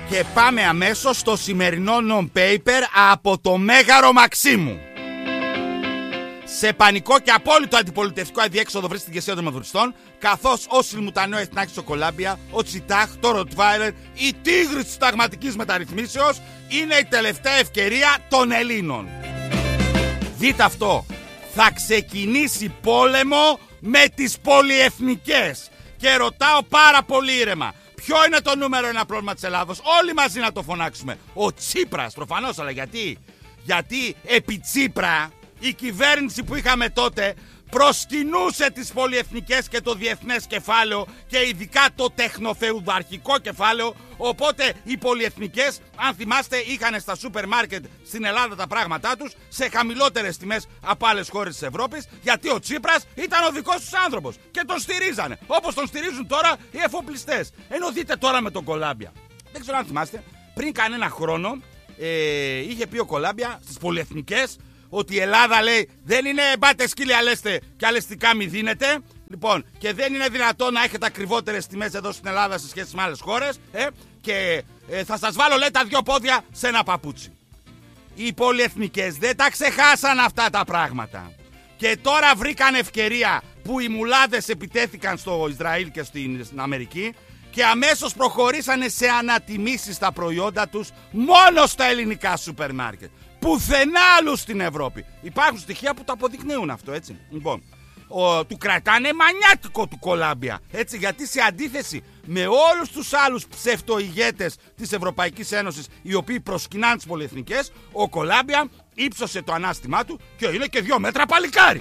Και πάμε αμέσως στο σημερινό non-paper από το Μέγαρο Μαξίμου. Σε πανικό και απόλυτο αντιπολιτευτικό αδιέξοδο βρίσκεται η ηγεσία των μαδουριστών, καθώς ο Σιλμουτανέο Εθνάκης στο Κολάμπια, ο Τσιτάχ, το Ροτβάιλερ, η τίγρη της συνταγματικής μεταρρυθμίσεως είναι η τελευταία ευκαιρία των Ελλήνων. Δείτε αυτό. Θα ξεκινήσει πόλεμο με τις πολυεθνικές. Και ρωτάω πάρα πολύ ήρεμα. Ποιο είναι το νούμερο ένα πρόβλημα της Ελλάδος? Όλοι μαζί να το φωνάξουμε. Ο Τσίπρας, προφανώς, αλλά γιατί? Γιατί επί Τσίπρα η κυβέρνηση που είχαμε τότε προσκυνούσε τις πολυεθνικές και το διεθνές κεφάλαιο και ειδικά το τεχνοφεουδαρχικό κεφάλαιο. Οπότε οι πολυεθνικές, αν θυμάστε, είχαν στα σούπερ μάρκετ στην Ελλάδα τα πράγματά τους σε χαμηλότερες τιμές από άλλες χώρες της Ευρώπης, γιατί ο Τσίπρας ήταν ο δικός τους άνθρωπος και τον στηρίζανε, όπως τον στηρίζουν τώρα οι εφοπλιστές. Ενώ δείτε τώρα με τον Κολάμπια. Δεν ξέρω αν θυμάστε, πριν κανένα χρόνο είχε πει ο Κολάμπια στις πολυεθνικές ότι η Ελλάδα, λέει, δεν είναι μπάτε σκύλια λέστε και αλεστικά μη δίνετε. Λοιπόν, και δεν είναι δυνατόν να έχετε ακριβότερες τιμές εδώ στην Ελλάδα σε σχέση με άλλες χώρες. Και θα σας βάλω, λέει, τα δυο πόδια σε ένα παπούτσι. Οι πολυεθνικές δεν τα ξεχάσαν αυτά τα πράγματα. Και τώρα βρήκαν ευκαιρία που οι μουλάδες επιτέθηκαν στο Ισραήλ και στην Αμερική και αμέσως προχωρήσανε σε ανατιμήσεις τα προϊόντα τους μόνο στα ελληνικά σούπερ μάρκετ. Πουθενά άλλου στην Ευρώπη. Υπάρχουν στοιχεία που το αποδεικνύουν αυτό, έτσι. Λοιπόν, του κρατάνε μανιάτικο του Κολάμπια, έτσι, γιατί σε αντίθεση με όλους τους άλλους ψευτοηγέτες της Ευρωπαϊκής Ένωσης, οι οποίοι προσκυνάνε τις πολυεθνικές, ο Κολάμπια ύψωσε το ανάστημά του και είναι και 2 μέτρα παλικάρι.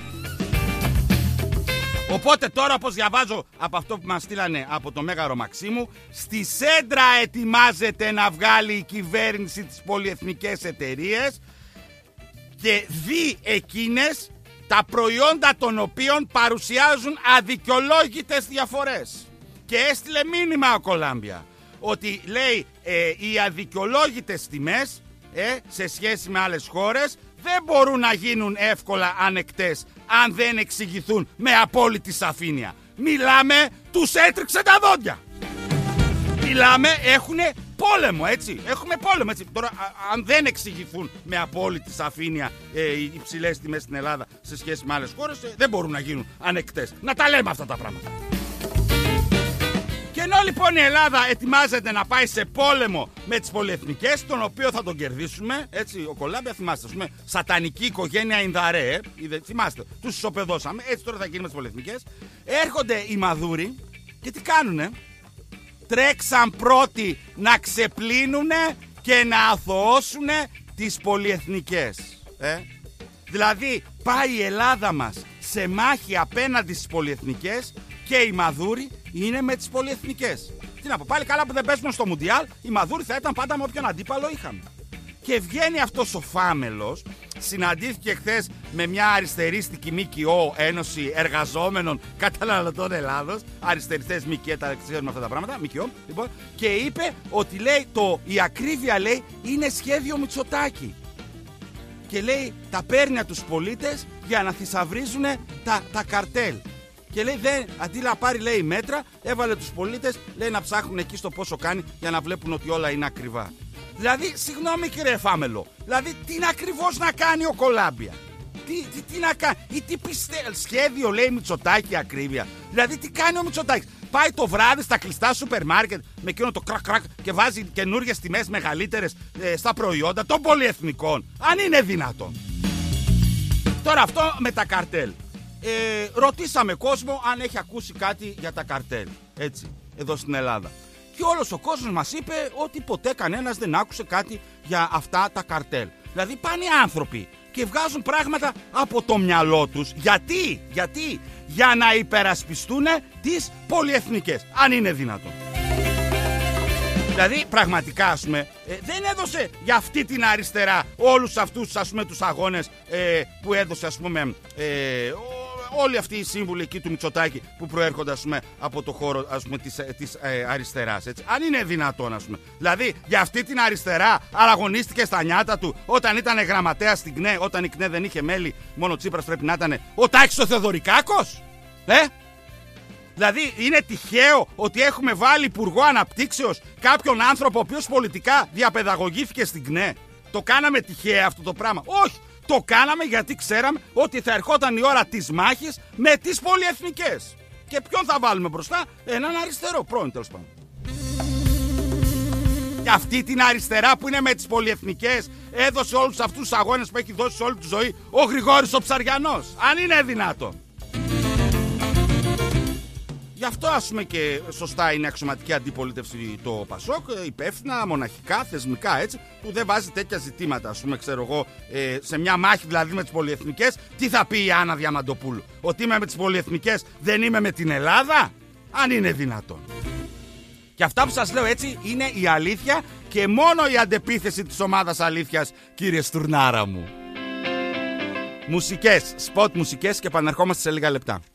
Οπότε τώρα, όπως διαβάζω από αυτό που μας στείλανε από το Μέγαρο Μαξίμου, στη Σέντρα ετοιμάζεται να βγάλει η κυβέρνηση τις πολυεθνικές εταιρείες και δει εκείνες τα προϊόντα των οποίων παρουσιάζουν αδικαιολόγητες διαφορές. Και έστειλε μήνυμα ο Κολάμπια ότι, λέει, οι αδικαιολόγητες τιμές σε σχέση με άλλες χώρες δεν μπορούν να γίνουν εύκολα ανεκτές αν δεν εξηγηθούν με απόλυτη σαφήνεια. Μιλάμε, τους έτριξε τα δόντια. Μιλάμε, έχουνε πόλεμο, έτσι. Έχουμε πόλεμο, έτσι. Τώρα, αν δεν εξηγηθούν με απόλυτη σαφήνεια οι υψηλές τιμές στην Ελλάδα σε σχέση με άλλες χώρες, δεν μπορούν να γίνουν ανεκτές. Να τα λέμε αυτά τα πράγματα. Και ενώ λοιπόν η Ελλάδα ετοιμάζεται να πάει σε πόλεμο με τις πολυεθνικές, τον οποίο θα τον κερδίσουμε, έτσι, ο Κολάμπια, θυμάστε, ας πούμε, σατανική οικογένεια Ινδαρέ, θυμάστε, τους ισοπεδώσαμε, έτσι τώρα θα γίνει με τις πολυεθνικές. Έρχονται οι Μαδούροι και τι κάνουνε? Τρέξαν πρώτοι να ξεπλύνουνε και να αθωώσουνε τις πολυεθνικές. Δηλαδή πάει η Ελλάδα μας σε μάχη απέναντι στις πολυεθνικές και οι Μαδούροι είναι με τις πολυεθνικές. Τι να πω, πάλι καλά που δεν παίζουν στο Μουντιάλ, οι Μαδούροι θα ήταν πάντα με όποιον αντίπαλο είχαμε. Και βγαίνει αυτός ο φάμελος, συναντήθηκε χθες με μια αριστερίστικη ΜΚΟ, Ένωση Εργαζόμενων Καταναλωτών Ελλάδος, αριστεριστές ΜΚΟ, τα ξέρουμε αυτά τα πράγματα, ΜΚΟ, λοιπόν, και είπε ότι, λέει, η ακρίβεια, λέει, είναι σχέδιο Μητσοτάκη. Και, λέει, τα παίρνει από τους πολίτες για να θησαυρίζουν τα καρτέλ. Και, λέει, αντί να πάρει, λέει, μέτρα, έβαλε τους πολίτες, λέει, να ψάχνουν εκεί στο πόσο κάνει για να βλέπουν ότι όλα είναι ακριβά. Δηλαδή, συγγνώμη κύριε Φάμελο, δηλαδή τι είναι ακριβώς να κάνει ο Κολάμπια? Τι να κάνει? Ή τι σχέδιο, λέει, Μητσοτάκη ακρίβεια? Δηλαδή, τι κάνει ο Μητσοτάκης? Πάει το βράδυ στα κλειστά σούπερ μάρκετ με εκείνο το κρακ και βάζει καινούργιες τιμές μεγαλύτερες στα προϊόντα των πολυεθνικών. Αν είναι δυνατόν. Τώρα αυτό με τα καρτέλ. Ρωτήσαμε κόσμο αν έχει ακούσει κάτι για τα καρτέλ, έτσι, εδώ στην Ελλάδα. Και όλος ο κόσμος μας είπε ότι ποτέ κανένας δεν άκουσε κάτι για αυτά τα καρτέλ. Δηλαδή πάνε οι άνθρωποι και βγάζουν πράγματα από το μυαλό τους. Γιατί? Για να υπερασπιστούν τις πολυεθνικές, αν είναι δυνατόν. Δηλαδή πραγματικά, ας πούμε, δεν έδωσε για αυτή την αριστερά όλους αυτούς, ας πούμε, τους αγώνες που έδωσε, ας πούμε, όλοι αυτοί οι σύμβουλοι εκεί του Μητσοτάκη που προέρχονται, ας πούμε, από το χώρο, ας πούμε, της αριστεράς, έτσι. Αν είναι δυνατόν, ας πούμε. Δηλαδή για αυτή την αριστερά αγωνίστηκε στα νιάτα του όταν ήταν γραμματέας στην ΚΝΕ, όταν η ΚΝΕ δεν είχε μέλη, μόνο Τσίπρας πρέπει να ήταν, ο Τάκης ο Θεοδωρικάκος. Δηλαδή είναι τυχαίο ότι έχουμε βάλει υπουργό αναπτύξεως κάποιον άνθρωπο ο οποίος πολιτικά διαπαιδαγωγήθηκε στην ΚΝΕ? Το κάναμε τυχαία αυτό το πράγμα? Όχι. Το κάναμε γιατί ξέραμε ότι θα ερχόταν η ώρα της μάχης με τις πολυεθνικές. Και ποιον θα βάλουμε μπροστά? Έναν αριστερό, πρώην τέλος πάντων. Και αυτή την αριστερά που είναι με τις πολυεθνικές έδωσε όλους αυτούς τους αγώνες που έχει δώσει όλη τη ζωή ο Γρηγόρης ο Ψαριανός. Αν είναι δυνατόν. Γι' αυτό ας πούμε και σωστά είναι αξιωματική αντιπολίτευση το ΠΑΣΟΚ, υπεύθυνα, μοναχικά, θεσμικά έτσι, που δεν βάζει τέτοια ζητήματα. Ας πούμε, ξέρω εγώ, σε μια μάχη δηλαδή με τις πολυεθνικές, τι θα πει η Άννα Διαμαντοπούλου? Ότι είμαι με τις πολυεθνικές, δεν είμαι με την Ελλάδα? Αν είναι δυνατόν. Και αυτά που σας λέω έτσι είναι η αλήθεια και μόνο η αντεπίθεση της ομάδας αλήθειας, κύριε Στουρνάρα μου. Μουσικές, σποτ μουσικές και επανερχόμαστε σε λίγα λεπτά.